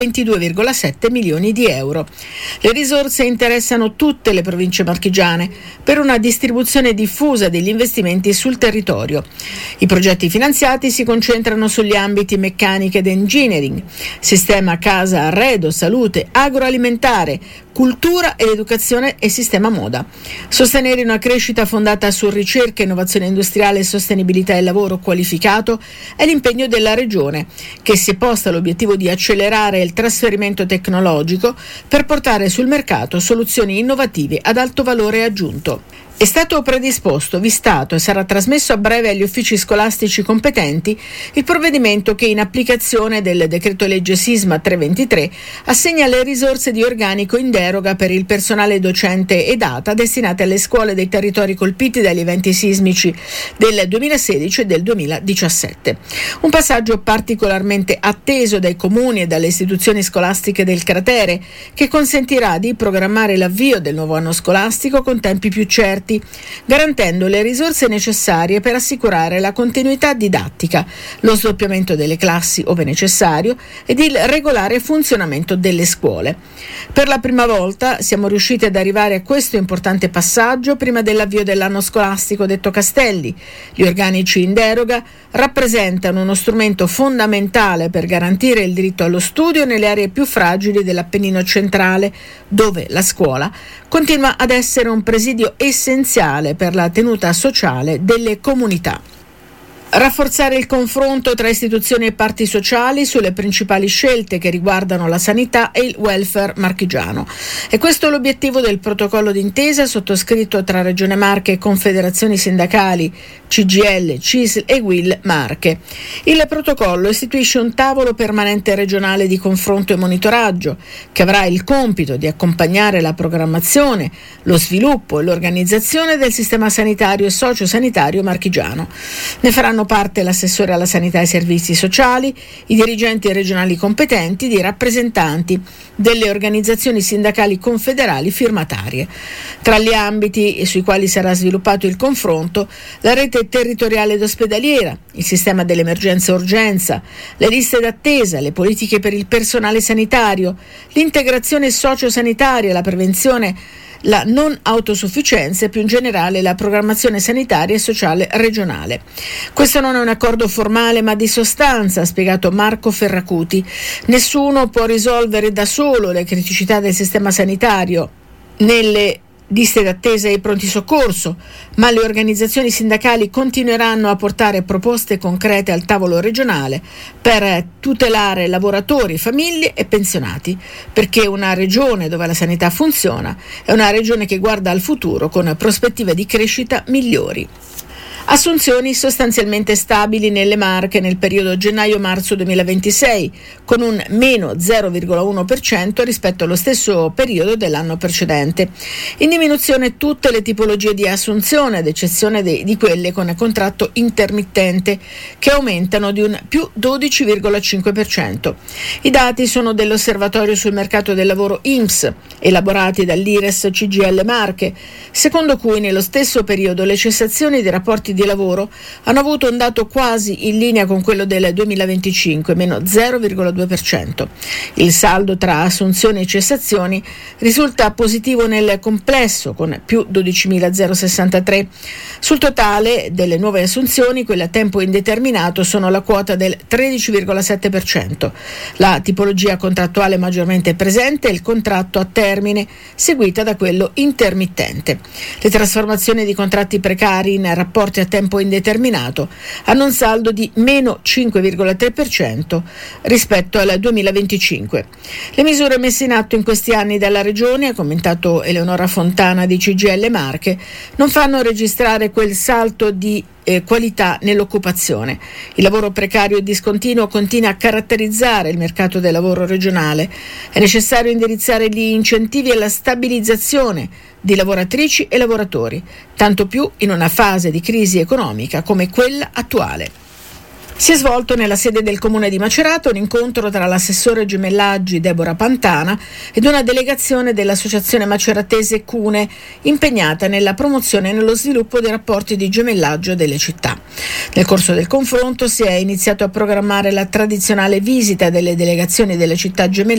22,7 milioni di euro. Le risorse interessano tutte le province marchigiane per una distribuzione diffusa degli investimenti sul territorio. I progetti finanziati si concentrano sugli ambiti meccanica ed engineering, sistema casa arredo, salute, agroalimentare, cultura ed educazione e sistema moda. Sostenere una crescita fondata su ricerca, innovazione industriale, sostenibilità e lavoro qualificato è l'impegno della Regione, che si è posta l'obiettivo di accelerare il trasferimento tecnologico per portare sul mercato soluzioni innovative ad alto valore aggiunto. È stato predisposto, vistato e sarà trasmesso a breve agli uffici scolastici competenti il provvedimento che, in applicazione del decreto legge Sisma 323, assegna le risorse di organico in deroga per il personale docente ed ATA destinate alle scuole dei territori colpiti dagli eventi sismici del 2016 e del 2017. Un passaggio particolarmente atteso dai comuni e dalle istituzioni scolastiche del cratere, che consentirà di programmare l'avvio del nuovo anno scolastico con tempi più certi, garantendo le risorse necessarie per assicurare la continuità didattica, lo sdoppiamento delle classi ove necessario ed il regolare funzionamento delle scuole. Per la prima volta siamo riusciti ad arrivare a questo importante passaggio prima dell'avvio dell'anno scolastico, detto Castelli. Gli organici in deroga rappresentano uno strumento fondamentale per garantire il diritto allo studio nelle aree più fragili dell'Appennino centrale, dove la scuola continua ad essere un presidio essenziale per la tenuta sociale delle comunità. Rafforzare il confronto tra istituzioni e parti sociali sulle principali scelte che riguardano la sanità e il welfare marchigiano. E questo è l'obiettivo del protocollo d'intesa sottoscritto tra Regione Marche e confederazioni sindacali CGIL, CISL e UIL Marche. Il protocollo istituisce un tavolo permanente regionale di confronto e monitoraggio che avrà il compito di accompagnare la programmazione, lo sviluppo e l'organizzazione del sistema sanitario e sociosanitario marchigiano. Ne faranno parte l'assessore alla sanità e servizi sociali, i dirigenti regionali competenti, i rappresentanti delle organizzazioni sindacali confederali firmatarie. Tra gli ambiti sui quali sarà sviluppato il confronto, la rete territoriale ed ospedaliera, il sistema dell'emergenza e urgenza, le liste d'attesa, le politiche per il personale sanitario, l'integrazione sociosanitaria, la prevenzione, la non autosufficienza e più in generale la programmazione sanitaria e sociale regionale. Questo non è un accordo formale ma di sostanza, ha spiegato Marco Ferracuti. Nessuno può risolvere da solo le criticità del sistema sanitario nelle liste d'attesa e pronti soccorso, ma le organizzazioni sindacali continueranno a portare proposte concrete al tavolo regionale per tutelare lavoratori, famiglie e pensionati, perché una regione dove la sanità funziona è una regione che guarda al futuro con prospettive di crescita migliori. Assunzioni sostanzialmente stabili nelle Marche nel periodo gennaio-marzo 2026, con un meno 0,1% rispetto allo stesso periodo dell'anno precedente. In diminuzione tutte le tipologie di assunzione, ad eccezione di quelle con contratto intermittente, che aumentano di un più 12,5%. I dati sono dell'Osservatorio sul mercato del lavoro INPS, elaborati dall'IRES CGIL Marche, secondo cui nello stesso periodo le cessazioni dei rapporti di lavoro hanno avuto un dato quasi in linea con quello del 2025, meno 0,2%. Il saldo tra assunzioni e cessazioni risulta positivo nel complesso, con più 12.063. Sul totale delle nuove assunzioni, quelle a tempo indeterminato sono la quota del 13,7%. La tipologia contrattuale maggiormente presente è il contratto a termine, seguita da quello intermittente. Le trasformazioni di contratti precari in rapporti a tempo indeterminato hanno un saldo di meno 5,3% rispetto al 2025. Le misure messe in atto in questi anni dalla Regione, ha commentato Eleonora Fontana di CGIL Marche, non fanno registrare quel salto di qualità nell'occupazione. Il lavoro precario e discontinuo continua a caratterizzare il mercato del lavoro regionale. È necessario indirizzare gli incentivi alla stabilizzazione di lavoratrici e lavoratori, tanto più in una fase di crisi economica come quella attuale. Si è svolto nella sede del comune di Macerata un incontro tra l'assessore gemellaggi Deborah Pantana ed una delegazione dell'associazione maceratese CUNE impegnata nella promozione e nello sviluppo dei rapporti di gemellaggio delle città. Nel corso del confronto si è iniziato a programmare la tradizionale visita delle delegazioni delle città gemellaggi